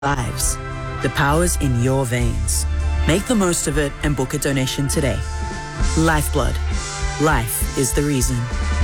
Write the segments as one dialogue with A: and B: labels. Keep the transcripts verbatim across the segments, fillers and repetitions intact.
A: lives. The power's in your veins. Make the most of it and book a donation today. Lifeblood. Life is the reason.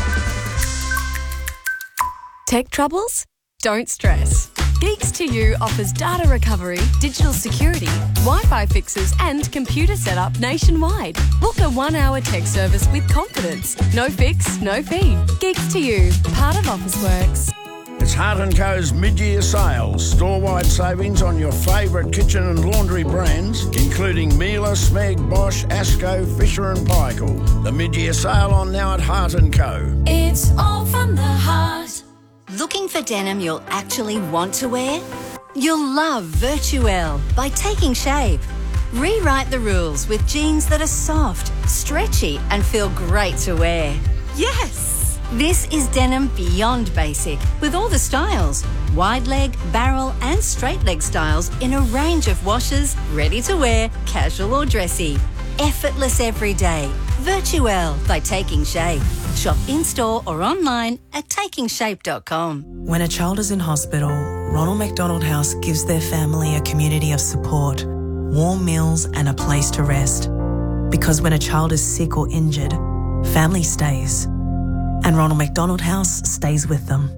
B: Tech troubles? Don't stress. Geeks to You offers data recovery, digital security, Wi-Fi fixes and computer setup nationwide. Book a one-hour tech service with confidence. No fix, no fee. Geeks to You, part of Officeworks.
C: It's Hart and Co's mid-year sales. Store-wide savings on your favourite kitchen and laundry brands, including Miele, Smeg, Bosch, Asco, Fisher and Paykel. The mid-year sale on now at Hart and Co.
D: It's all from the heart.
E: Looking for denim you'll actually want to wear? You'll love Virtuelle by Taking Shape. Rewrite the rules with jeans that are soft, stretchy and feel great to wear. Yes! This is denim beyond basic with all the styles. Wide leg, barrel and straight leg styles in a range of washes, ready to wear, casual or dressy. Effortless every day. Virtuelle by Taking Shape. Shop in-store or online at taking shape dot com.
F: When a child is in hospital, Ronald McDonald House gives their family a community of support, warm meals and a place to rest. Because when a child is sick or injured, family stays. And Ronald McDonald House stays with them.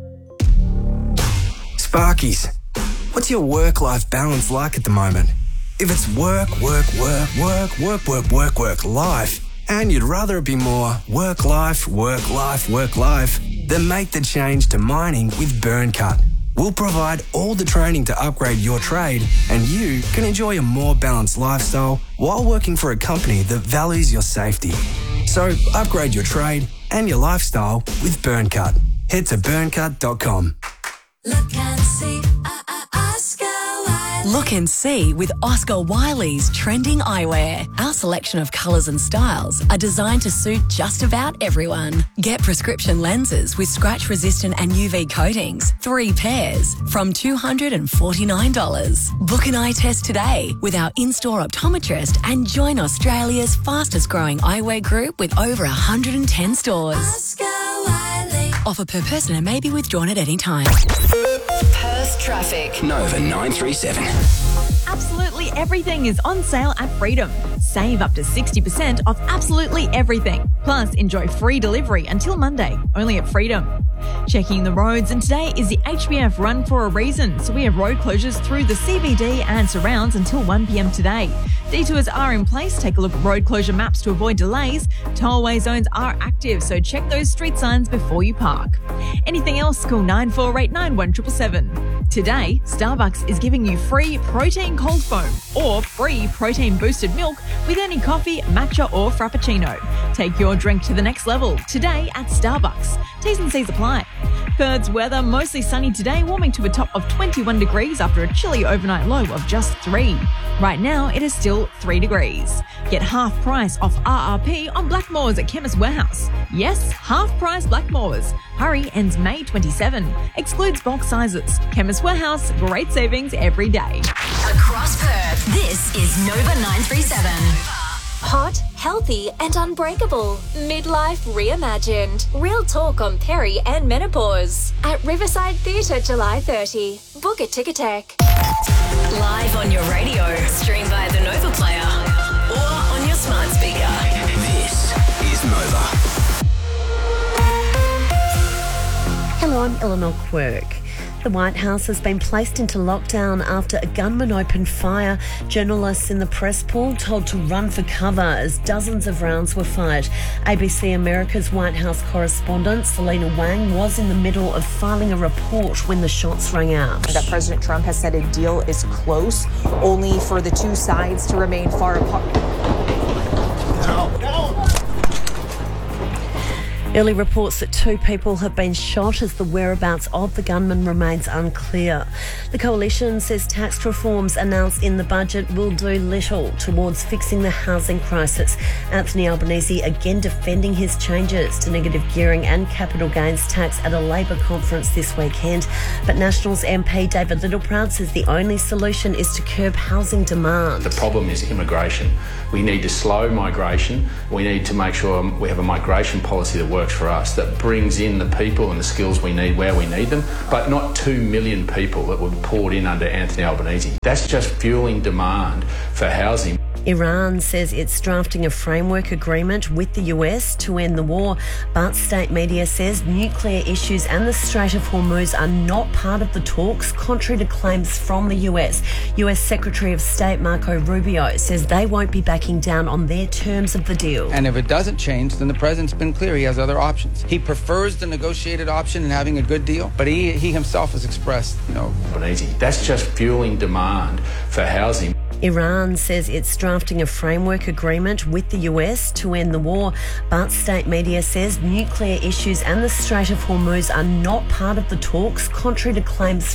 G: Sparkies, what's your work-life balance like at the moment? If it's work, work, work, work, work, work, work, work, life, and you'd rather it be more work, life, work, life, work, life, then make the change to mining with Burncut. We'll provide all the training to upgrade your trade, and you can enjoy a more balanced lifestyle while working for a company that values your safety. So upgrade your trade and your lifestyle with Burncut. Head to burncut dot com.
D: Look and see, uh, uh, Oscar Wiley.
B: Look and see with Oscar Wiley's trending eyewear. Our selection of colours and styles are designed to suit just about everyone. Get prescription lenses with scratch-resistant and U V coatings, three pairs, from two hundred forty-nine dollars. Book an eye test today with our in-store optometrist and join Australia's fastest-growing eyewear group with over one hundred ten stores.
D: Oscar Wiley.
B: Offer per person and may be withdrawn at any time.
H: Perth traffic.
G: Nova nine three seven.
I: Absolutely everything is on sale at Freedom. Save up to sixty percent off absolutely everything. Plus, enjoy free delivery until Monday, only at Freedom. Checking the roads, and today is the H B F Run for a reason, so we have road closures through the C B D and surrounds until one p m today. Detours are in place. Take a look at road closure maps to avoid delays. Tollway zones are active, so check those street signs before you park. Anything else, call nine four eight nine one seven seven seven. Today, Starbucks is giving you free protein cold foam or free protein boosted milk with any coffee, matcha or frappuccino. Take your drink to the next level today at Starbucks. T's and C's apply. Perth's weather, mostly sunny today, warming to a top of twenty-one degrees after a chilly overnight low of just three. Right now, it is still three degrees. Get half price off R R P on Blackmores at Chemist Warehouse. Yes, half price Blackmores. Hurry, ends May twenty-seventh. Excludes bulk sizes. Chemist Warehouse, great savings every day.
H: Across Perth, this is Nova nine three seven.
D: Hot, healthy and unbreakable. Midlife reimagined. Real talk on peri and menopause. At Riverside Theatre, July thirtieth. Book at Ticketek.
H: Live on your radio, stream via the Nova Player or on your smart speaker.
G: This is Nova.
J: Hello, I'm Eleanor Quirk. The White House has been placed into lockdown after a gunman opened fire. Journalists in the press pool told to run for cover as dozens of rounds were fired. A B C America's White House correspondent Selena Wang was in the middle of filing a report when the shots rang out.
K: That President Trump has said a deal is close, only for the two sides to remain far apart.
C: No, no.
J: Early reports that two people have been shot as the whereabouts of the gunman remains unclear. The coalition says tax reforms announced in the budget will do little towards fixing the housing crisis. Anthony Albanese again defending his changes to negative gearing and capital gains tax at a Labor conference this weekend. But Nationals M P David Littleproud says the only solution is to curb housing demand.
L: The problem is immigration. We need to slow migration. We need to make sure we have a migration policy that works works for us, that brings in the people and the skills we need where we need them, but not two million people that were poured in under Anthony Albanese. That's just fueling demand for housing.
J: Iran says it's drafting a framework agreement with the U S to end the war, but state media says nuclear issues and the Strait of Hormuz are not part of the talks, contrary to claims from the U S. U S Secretary of State Marco Rubio says they won't be backing down on their terms of the deal.
M: And if it doesn't change, then the president's been clear he has other options. He prefers the negotiated option and having a good deal, but he, he himself has expressed, you know...
L: That's just fueling demand for housing.
J: Iran says it's drafting a framework agreement with the U S to end the war, but state media says nuclear issues and the Strait of Hormuz are not part of the talks, contrary to claims